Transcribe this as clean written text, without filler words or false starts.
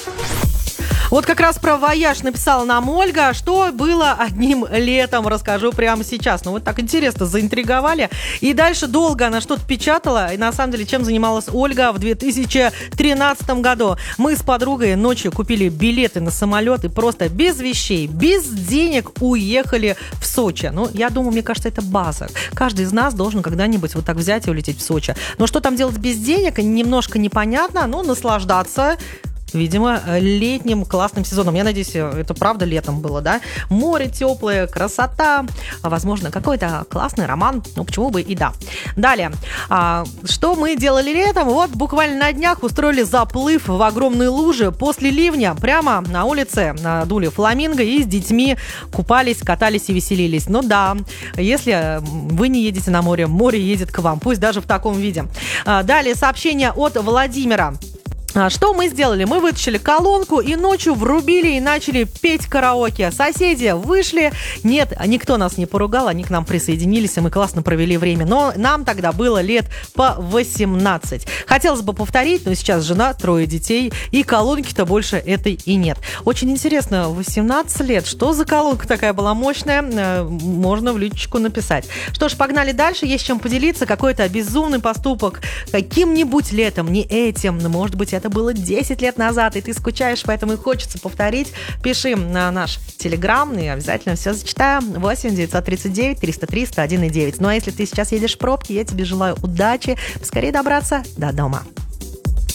Вот как раз про вояж написала нам Ольга. Что было одним летом, расскажу прямо сейчас. Ну, вот так интересно, заинтриговали. И дальше долго она что-то печатала. И на самом деле, чем занималась Ольга в 2013 году? Мы с подругой ночью купили билеты на самолет и просто без вещей, без денег уехали в Сочи. Ну, я думаю, мне кажется, это база. Каждый из нас должен когда-нибудь вот так взять и улететь в Сочи. Но что там делать без денег, немножко непонятно. Но наслаждаться, видимо, летним классным сезоном. Я надеюсь, это правда летом было, да? Море теплое, красота, возможно, какой-то классный роман. Ну, почему бы и да. Далее. Что мы делали летом? Вот буквально на днях устроили заплыв в огромные лужи после ливня. Прямо на улице надули фламинго и с детьми купались, катались и веселились. Ну да, если вы не едете на море, море едет к вам. Пусть даже в таком виде. Далее сообщение от Владимира. Что мы сделали? Мы вытащили колонку и ночью врубили и начали петь караоке. Соседи вышли. Нет, никто нас не поругал, они к нам присоединились, и мы классно провели время. Но нам тогда было лет по 18. Хотелось бы повторить, но сейчас жена, 3 детей, и колонки-то больше этой и нет. Очень интересно, 18 лет, что за колонка такая была мощная? Можно в личку написать. Что ж, погнали дальше. Есть чем поделиться. Какой-то безумный поступок каким-нибудь летом, не этим, но, может быть, это было 10 лет назад, и ты скучаешь, поэтому и хочется повторить. Пиши на наш телеграм, и обязательно все зачитаем. 8 939 303 101,9. Ну а если ты сейчас едешь в пробке, я тебе желаю удачи, поскорее добраться до дома.